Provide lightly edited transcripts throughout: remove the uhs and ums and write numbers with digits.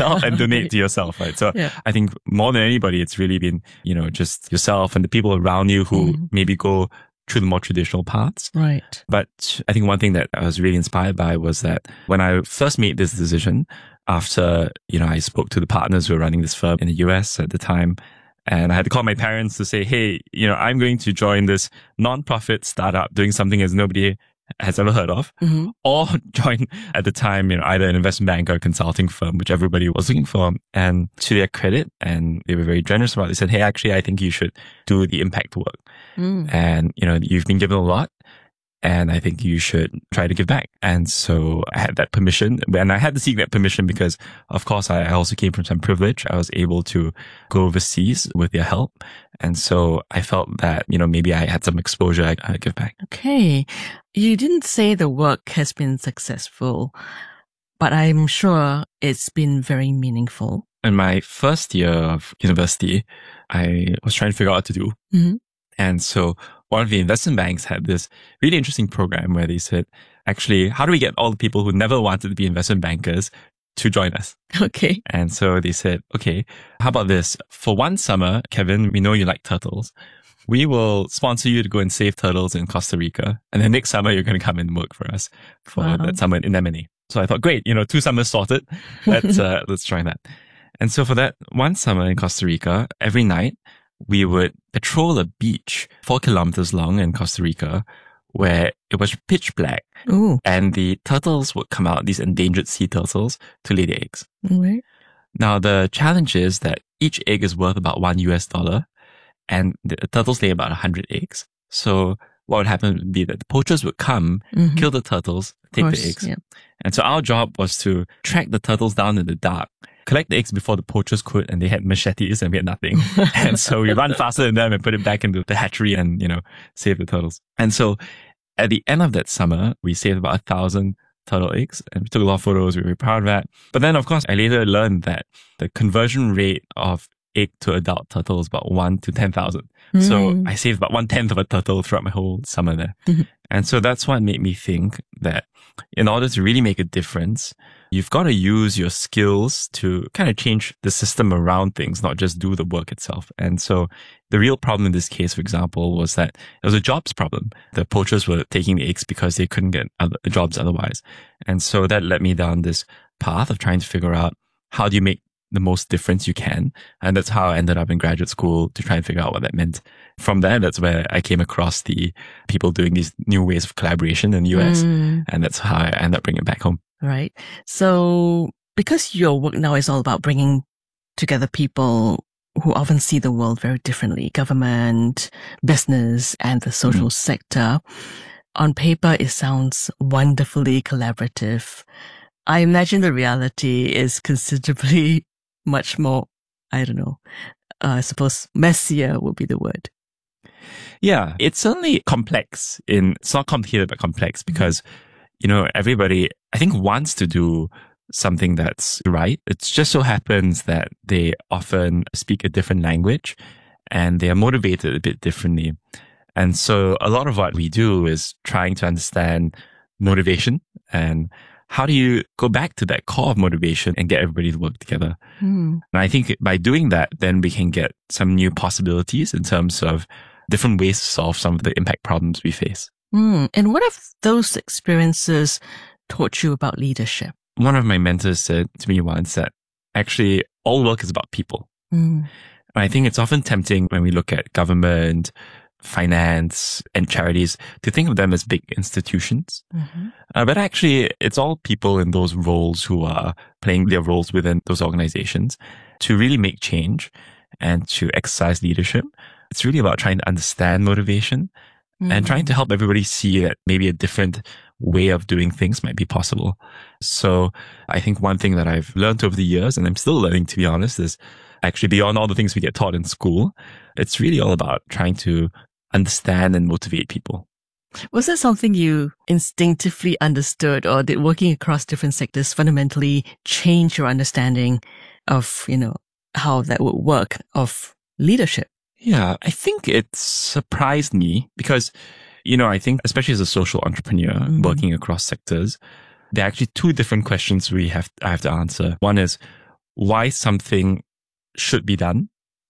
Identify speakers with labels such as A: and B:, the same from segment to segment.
A: yourself and donate to yourself, right? So I think more than anybody, it's really been, just yourself and the people around you who maybe go through the more traditional paths.
B: Right.
A: But I think one thing that I was really inspired by was that when I first made this decision, after, I spoke to the partners who were running this firm in the US at the time, and I had to call my parents to say, hey, I'm going to join this non-profit startup doing something as nobody has ever heard of, or join at the time, either an investment bank or a consulting firm, which everybody was looking for. And to their credit, and they were very generous about it, they said, hey, actually, I think you should do the impact work. And, you've been given a lot, and I think you should try to give back. And so I had that permission, and I had to seek that permission because, of course, I also came from some privilege. I was able to go overseas with their help. And so I felt that, maybe I had some exposure I could give back.
B: Okay. You didn't say the work has been successful, but I'm sure it's been very meaningful.
A: In my first year of university, I was trying to figure out what to do. And so one of the investment banks had this really interesting program where they said, actually, how do we get all the people who never wanted to be investment bankers to join us?
B: Okay.
A: And so they said, okay, how about this? For one summer, Kevin, we know you like turtles. We will sponsor you to go and save turtles in Costa Rica. And then next summer, you're going to come and work for us for that summer in Anemone. So I thought, great, 2 summers sorted. Let's try that. And so for that one summer in Costa Rica, every night, we would patrol a beach 4 kilometers long in Costa Rica where it was pitch black.
B: Ooh.
A: And the turtles would come out, these endangered sea turtles, to lay their eggs. Now, the challenge is that each egg is worth about $1 and the turtles lay about 100 eggs. So what would happen would be that the poachers would come, kill the turtles, take the eggs.
B: Yeah.
A: And so our job was to track the turtles down in the dark, collect the eggs before the poachers could, and they had machetes and we had nothing. And so we run faster than them and put it back into the hatchery and, save the turtles. And so at the end of that summer, we saved about 1,000 turtle eggs and we took a lot of photos. We were very proud of that. But then, of course, I later learned that the conversion rate of egg to adult turtle is about 1 to 10,000. So I saved about 1/10 of a turtle throughout my whole summer there. And so that's what made me think that in order to really make a difference, you've got to use your skills to kind of change the system around things, not just do the work itself. And so the real problem in this case, for example, was that it was a jobs problem. The poachers were taking the eggs because they couldn't get other jobs otherwise. And so that led me down this path of trying to figure out how do you make the most difference you can. And that's how I ended up in graduate school to try and figure out what that meant. From there, that's where I came across the people doing these new ways of collaboration in the US. And that's how I ended up bringing it back home.
B: Right. So because your work now is all about bringing together people who often see the world very differently, government, business, and the social sector, on paper, it sounds wonderfully collaborative. I imagine the reality is considerably much more, I don't know, I suppose messier would be the word.
A: Yeah, it's certainly complex. It's not complicated, but complex because, everybody, I think, wants to do something that's right. It just so happens that they often speak a different language and they are motivated a bit differently. And so a lot of what we do is trying to understand motivation and how do you go back to that core of motivation and get everybody to work together? And I think by doing that, then we can get some new possibilities in terms of different ways to solve some of the impact problems we face.
B: And what have those experiences taught you about leadership?
A: One of my mentors said to me once that actually all work is about people. And I think it's often tempting when we look at government, finance, and charities to think of them as big institutions. But actually, it's all people in those roles who are playing their roles within those organizations to really make change and to exercise leadership. It's really about trying to understand motivation and trying to help everybody see that maybe a different way of doing things might be possible. So I think one thing that I've learned over the years, and I'm still learning, to be honest, is actually beyond all the things we get taught in school, it's really all about trying to understand and motivate people.
B: Was that something you instinctively understood, or did working across different sectors fundamentally change your understanding of, how that would work, of leadership?
A: Yeah, I think it surprised me because, I think especially as a social entrepreneur working across sectors, there are actually 2 different questions I have to answer. One is, why something should be done.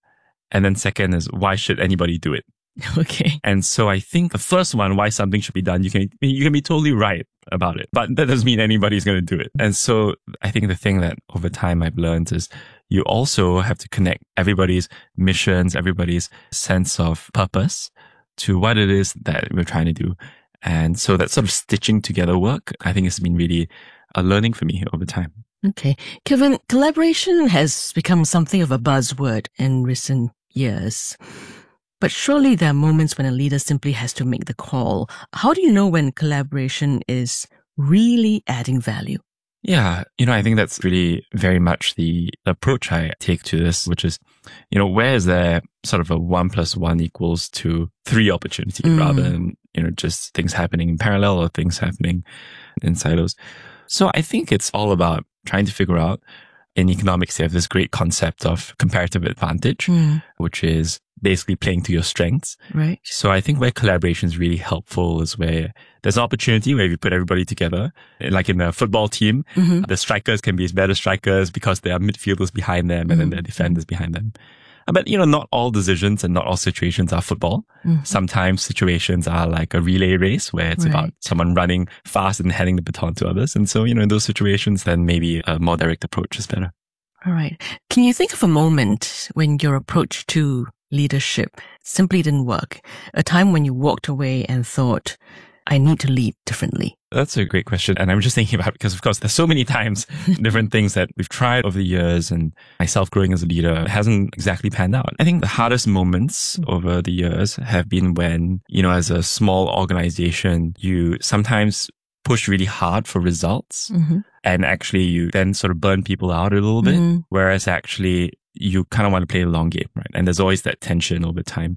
A: And then second is, why should anybody do it?
B: Okay.
A: And so I think the first one, why something should be done, you can be totally right about it, but that doesn't mean anybody's going to do it. And so I think the thing that over time I've learned is you also have to connect everybody's missions, everybody's sense of purpose to what it is that we're trying to do. And so that sort of stitching together work, I think has been really a learning for me over time.
B: Okay. Kevin, collaboration has become something of a buzzword in recent years. But surely there are moments when a leader simply has to make the call. How do you know when collaboration is really adding value?
A: Yeah, I think that's really very much the approach I take to this, which is, where is there sort of a 1 + 1 = 3 opportunity rather than, just things happening in parallel or things happening in silos. So I think it's all about trying to figure out, in economics, you have this great concept of comparative advantage, which is basically playing to your strengths.
B: Right.
A: So I think where collaboration is really helpful is where there's an opportunity where you put everybody together. Like in a football team, the strikers can be better strikers because there are midfielders behind them and then there are defenders behind them. But, not all decisions and not all situations are football. Sometimes situations are like a relay race where it's about someone running fast and handing the baton to others. And so, in those situations, then maybe a more direct approach is better.
B: All right. Can you think of a moment when your approach to leadership simply didn't work? A time when you walked away and thought, I need to lead differently?
A: That's a great question. And I'm just thinking about it because, of course, there's so many times different things that we've tried over the years, and myself growing as a leader hasn't exactly panned out. I think the hardest moments over the years have been when, as a small organization, you sometimes push really hard for results and actually you then sort of burn people out a little bit, whereas actually you kind of want to play a long game, right? And there's always that tension over time.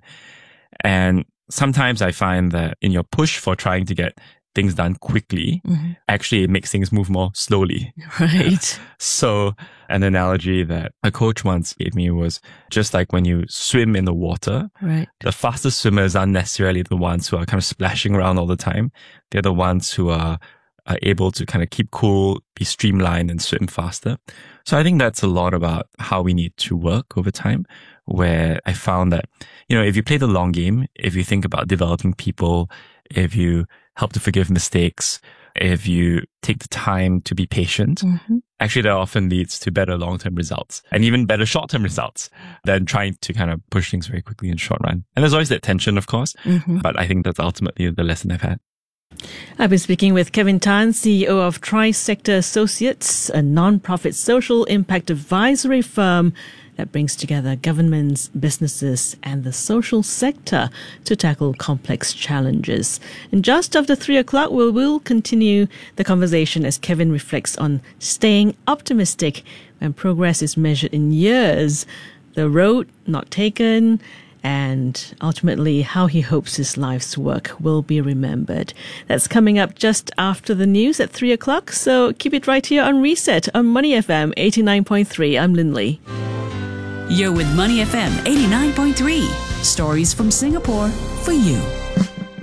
A: And sometimes I find that in your push for trying to get things done quickly, actually it makes things move more slowly.
B: Right.
A: So an analogy that a coach once gave me was just like when you swim in the water, the fastest swimmers aren't necessarily the ones who are kind of splashing around all the time. They're the ones who are able to kind of keep cool, be streamlined and swim faster. So I think that's a lot about how we need to work over time, where I found that, if you play the long game, if you think about developing people, if you help to forgive mistakes, if you take the time to be patient, actually that often leads to better long-term results and even better short-term results than trying to kind of push things very quickly in the short run. And there's always that tension, of course, but I think that's ultimately the lesson I've had.
B: I've been speaking with Kevin Tan, CEO of Tri-Sector Associates, a non-profit social impact advisory firm that brings together governments, businesses, and the social sector to tackle complex challenges. And just after 3 o'clock, we will continue the conversation as Kevin reflects on staying optimistic when progress is measured in years, the road not taken, and ultimately how he hopes his life's work will be remembered. That's coming up just after the news at 3 o'clock, so keep it right here on Reset on Money FM 89.3. I'm Lindley.
C: You're with Money FM 89.3. Stories from Singapore for you.